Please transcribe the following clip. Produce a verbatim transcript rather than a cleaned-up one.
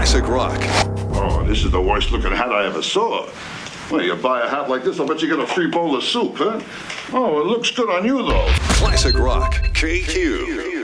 Classic rock. Oh, this is the worst looking hat I ever saw. Well, you buy a hat like this, I'll bet you get a free bowl of soup, huh? Oh, it looks good on you, though. Classic rock. K Q.